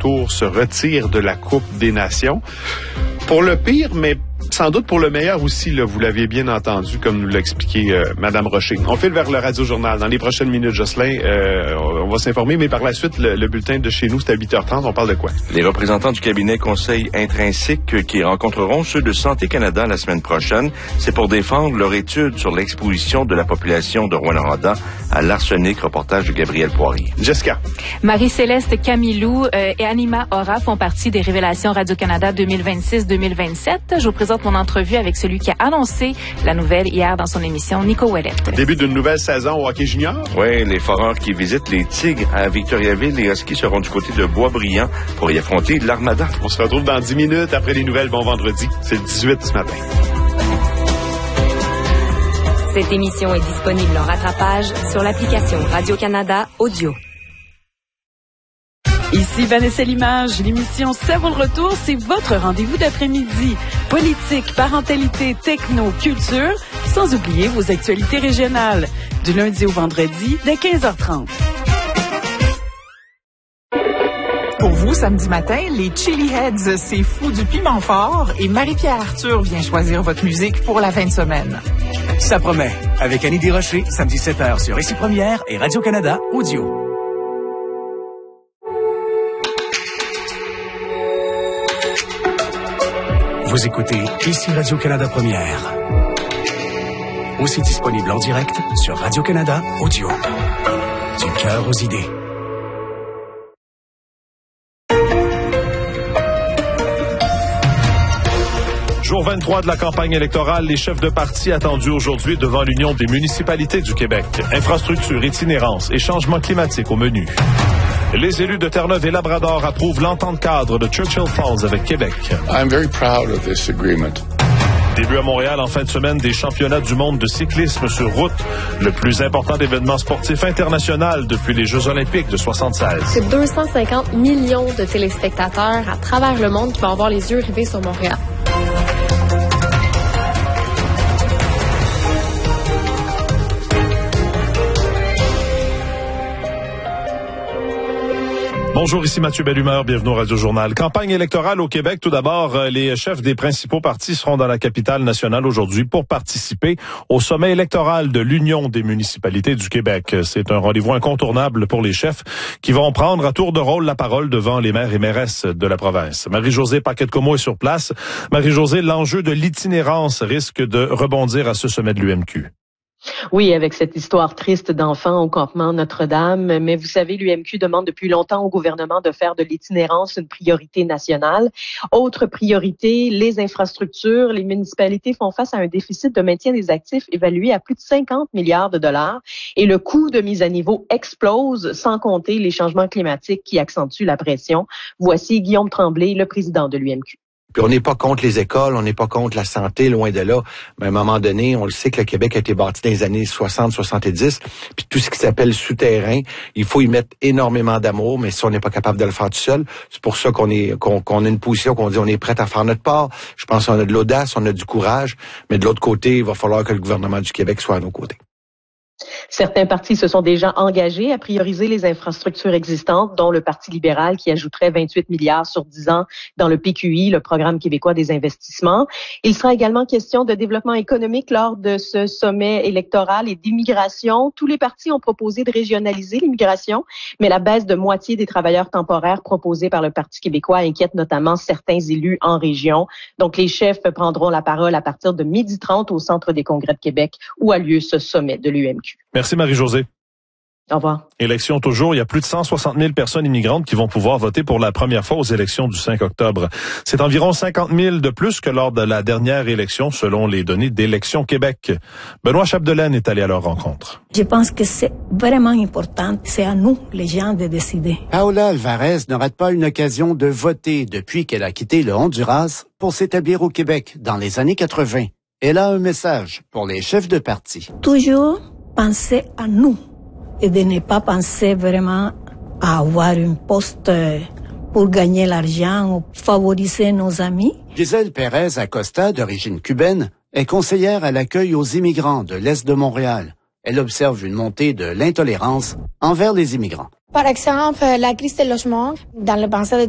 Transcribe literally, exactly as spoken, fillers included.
tour se retire de la Coupe des Nations. Pour le pire, mais sans doute pour le meilleur aussi, là, vous l'aviez bien entendu, comme nous l'a expliqué euh, Mme Rocher. On file vers le Radio-Journal. Dans les prochaines minutes, Jocelyn, euh, on va s'informer, mais par la suite, le, le bulletin de chez nous, c'est à huit heures trente. On parle de quoi? Les représentants du cabinet Conseil Intrinsèque qui rencontreront ceux de Santé Canada la semaine prochaine, c'est pour défendre leur étude sur l'exposition de la population de Rouyn-Noranda à l'arsenic, reportage de Gabriel Poirier. Jessica. Marie-Céleste Camilou euh, et Anima Ora font partie des révélations Radio-Canada deux mille vingt-six deux mille vingt-sept. Je vous présente mon entrevue avec celui qui a annoncé la nouvelle hier dans son émission, Nico Ouellet. Début d'une nouvelle saison au hockey junior? Oui, les foreurs qui visitent les Tigres à Victoriaville, les Huskies seront du côté de Boisbriand pour y affronter l'Armada. On se retrouve dans dix minutes après les nouvelles. Bon vendredi. C'est le dix-huit ce matin. Cette émission est disponible en rattrapage sur l'application Radio-Canada Audio. Ici Vanessa Limage, l'émission Ça vaut le retour, c'est votre rendez-vous d'après-midi. Politique, parentalité, techno, culture, sans oublier vos actualités régionales. Du lundi au vendredi, dès quinze heures trente. Pour vous, samedi matin, les Chili Heads, c'est fou du piment fort et Marie-Pierre Arthur vient choisir votre musique pour la fin de semaine. Ça promet. Avec Annie Desrochers, samedi sept heures sur Ici Première et Radio-Canada Audio. Vous écoutez Ici Radio-Canada Première. Aussi disponible en direct sur Radio-Canada Audio. Du cœur aux idées. Jour vingt-trois de la campagne électorale, les chefs de parti attendus aujourd'hui devant l'Union des municipalités du Québec. Infrastructure, itinérance et changement climatique au menu. Les élus de Terre-Neuve et Labrador approuvent l'entente cadre de Churchill Falls avec Québec. I'm very proud of this agreement. Début à Montréal en fin de semaine des championnats du monde de cyclisme sur route, le plus important événement sportif international depuis les Jeux olympiques de soixante-seize. C'est deux cent cinquante millions de téléspectateurs à travers le monde qui vont avoir les yeux rivés sur Montréal. Bonjour, ici Mathieu Bellumeur, bienvenue au Radio-Journal. Campagne électorale au Québec. Tout d'abord, les chefs des principaux partis seront dans la capitale nationale aujourd'hui pour participer au sommet électoral de l'Union des municipalités du Québec. C'est un rendez-vous incontournable pour les chefs qui vont prendre à tour de rôle la parole devant les maires et mairesses de la province. Marie-Josée Paquette-Comeau est sur place. Marie-Josée, l'enjeu de l'itinérance risque de rebondir à ce sommet de l'U M Q. Oui, avec cette histoire triste d'enfants au campement Notre-Dame. Mais vous savez, l'U M Q demande depuis longtemps au gouvernement de faire de l'itinérance une priorité nationale. Autre priorité, les infrastructures. Les municipalités font face à un déficit de maintien des actifs évalué à plus de cinquante milliards de dollars. Et le coût de mise à niveau explose, sans compter les changements climatiques qui accentuent la pression. Voici Guillaume Tremblay, le président de l'U M Q. Puis on n'est pas contre les écoles, on n'est pas contre la santé, loin de là. Mais à un moment donné, on le sait que le Québec a été bâti dans les années soixante soixante-dix. Puis tout ce qui s'appelle souterrain, il faut y mettre énormément d'amour, mais si on n'est pas capable de le faire tout seul, c'est pour ça qu'on est qu'on, qu'on a une position qu'on dit on est prêt à faire notre part. Je pense qu'on a de l'audace, on a du courage, mais de l'autre côté, il va falloir que le gouvernement du Québec soit à nos côtés. Certains partis se sont déjà engagés à prioriser les infrastructures existantes, dont le Parti libéral qui ajouterait vingt-huit milliards sur dix ans dans le P Q I, le Programme québécois des investissements. Il sera également question de développement économique lors de ce sommet électoral et d'immigration. Tous les partis ont proposé de régionaliser l'immigration, mais la baisse de moitié des travailleurs temporaires proposée par le Parti québécois inquiète notamment certains élus en région. Donc les chefs prendront la parole à partir de midi trente au Centre des congrès de Québec où a lieu ce sommet de l'U M Q. Merci Marie-Josée. Au revoir. Élection toujours, il y a plus de cent soixante mille personnes immigrantes qui vont pouvoir voter pour la première fois aux élections du cinq octobre. C'est environ cinquante mille de plus que lors de la dernière élection, selon les données d'Élections Québec. Benoît Chapdelaine est allé à leur rencontre. Je pense que c'est vraiment important. C'est à nous, les gens, de décider. Paola Alvarez ne rate pas une occasion de voter depuis qu'elle a quitté le Honduras pour s'établir au Québec dans les années quatre-vingt. Elle a un message pour les chefs de parti. Toujours penser à nous et de ne pas penser vraiment à avoir un poste pour gagner l'argent ou favoriser nos amis. Gisèle Pérez Acosta, d'origine cubaine, est conseillère à l'accueil aux immigrants de l'Est de Montréal. Elle observe une montée de l'intolérance envers les immigrants. Par exemple, la crise du logement, dans le pensée de